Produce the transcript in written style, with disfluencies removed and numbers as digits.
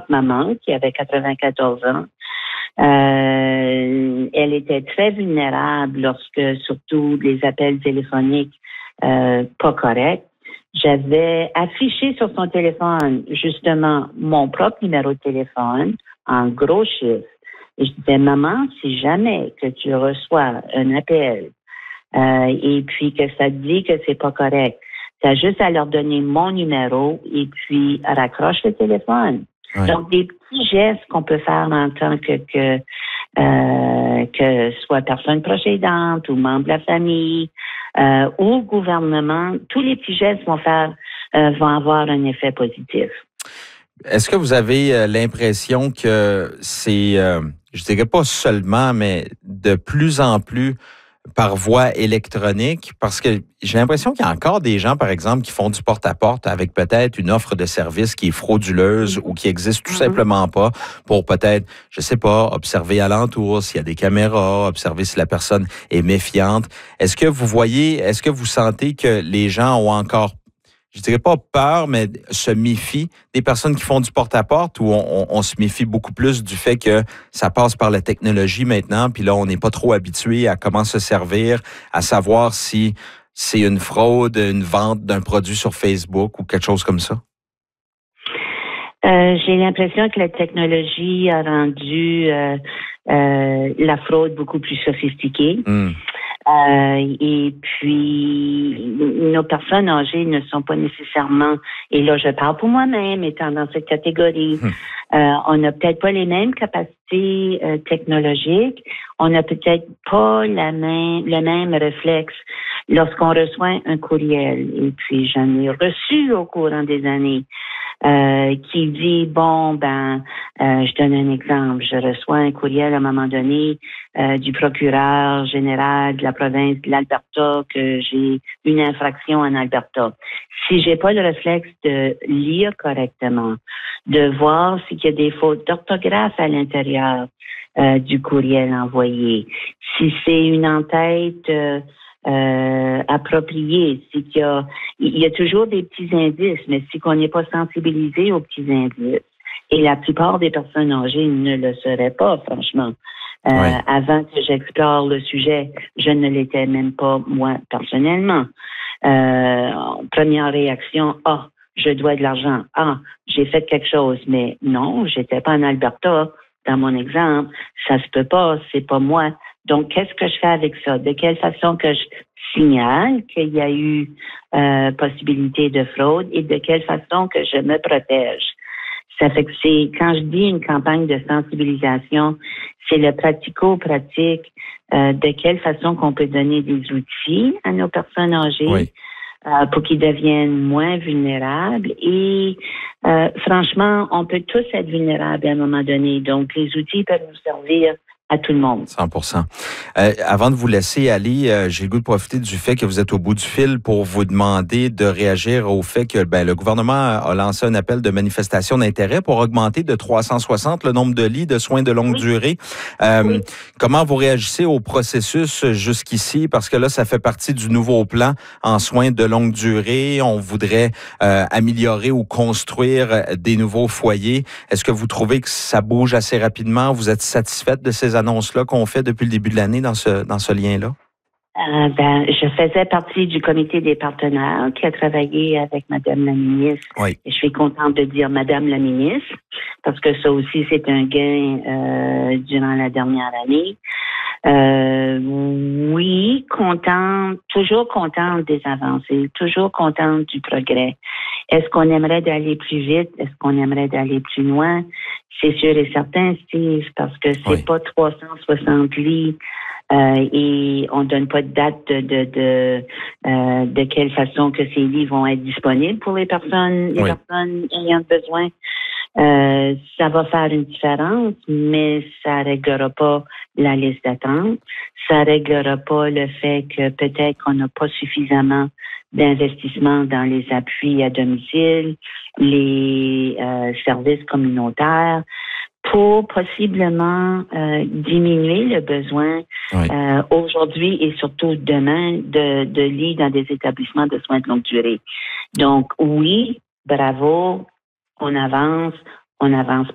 maman qui avait 94 ans. Elle était très vulnérable lorsque, surtout, les appels téléphoniques pas corrects. J'avais affiché sur son téléphone, justement, mon propre numéro de téléphone en gros chiffres. Et je disais, maman, si jamais que tu reçois un appel et puis que ça te dit que c'est pas correct, tu as juste à leur donner mon numéro et puis raccroche le téléphone. Ouais. Donc, des petits gestes qu'on peut faire en tant que soit personne proche aidante ou membre de la famille ou gouvernement, tous les petits gestes vont avoir un effet positif. Est-ce que vous avez l'impression que c'est, je dirais pas seulement, mais de plus en plus par voie électronique? Parce que j'ai l'impression qu'il y a encore des gens, par exemple, qui font du porte-à-porte avec peut-être une offre de service qui est frauduleuse ou qui existe tout simplement pas pour peut-être, je sais pas, observer alentour s'il y a des caméras, observer si la personne est méfiante. Est-ce que vous sentez que les gens ont encore, je dirais pas peur, mais se méfient des personnes qui font du porte-à-porte, ou on se méfie beaucoup plus du fait que ça passe par la technologie maintenant, puis là, on n'est pas trop habitué à comment se servir, à savoir si c'est une fraude, une vente d'un produit sur Facebook ou quelque chose comme ça? J'ai l'impression que la technologie a rendu la fraude beaucoup plus sophistiquée. Et puis, nos personnes âgées ne sont pas nécessairement, et là je parle pour moi-même, étant dans cette catégorie, on n'a peut-être pas les mêmes capacités technologiques, on n'a peut-être pas le même réflexe lorsqu'on reçoit un courriel. Et puis, j'en ai reçu au courant des années. Qui dit, je donne un exemple, je reçois un courriel à un moment donné du procureur général de la province de l'Alberta que j'ai une infraction en Alberta. Si j'ai pas le réflexe de lire correctement, de voir s'il y a des fautes d'orthographe à l'intérieur du courriel envoyé, si c'est une entête approprié, c'est qu'il y a toujours des petits indices, mais c'est qu'on n'est pas sensibilisé aux petits indices. Et la plupart des personnes âgées ne le seraient pas, franchement. Avant que j'explore le sujet, je ne l'étais même pas, moi, personnellement. Première réaction, je dois de l'argent. J'ai fait quelque chose. Mais non, j'étais pas en Alberta, dans mon exemple. Ça se peut pas, c'est pas moi. Donc, qu'est-ce que je fais avec ça? De quelle façon que je signale qu'il y a eu possibilité de fraude et de quelle façon que je me protège? Ça fait que quand je dis une campagne de sensibilisation, c'est le pratico-pratique de quelle façon qu'on peut donner des outils à nos personnes âgées pour qu'ils deviennent moins vulnérables. Et franchement, on peut tous être vulnérables à un moment donné. Donc, les outils peuvent nous servir à tout le monde. 100%. Avant de vous laisser aller, j'ai le goût de profiter du fait que vous êtes au bout du fil pour vous demander de réagir au fait que le gouvernement a lancé un appel de manifestation d'intérêt pour augmenter de 360 le nombre de lits de soins de longue durée. Comment vous réagissez au processus jusqu'ici? Parce que là, ça fait partie du nouveau plan en soins de longue durée. On voudrait améliorer ou construire des nouveaux foyers. Est-ce que vous trouvez que ça bouge assez rapidement? Vous êtes satisfaite de ces annonces-là qu'on fait depuis le début de l'année dans ce lien-là? Je faisais partie du comité des partenaires qui a travaillé avec Madame la ministre. Et je suis contente de dire Madame la ministre, parce que ça aussi, c'est un gain durant la dernière année. Toujours contente des avancées, toujours contente du progrès. Est-ce qu'on aimerait d'aller plus vite? Est-ce qu'on aimerait d'aller plus loin? C'est sûr et certain, Steve, parce que c'est pas 360 lits et on donne pas de date de quelle façon que ces lits vont être disponibles pour les personnes ayant besoin. Ça va faire une différence, mais ça réglera pas la liste d'attente. Ça réglera pas le fait que peut-être qu'on n'a pas suffisamment d'investissement dans les appuis à domicile, les services communautaires, pour possiblement diminuer le besoin aujourd'hui et surtout demain de lits dans des établissements de soins de longue durée. Donc oui, bravo, on avance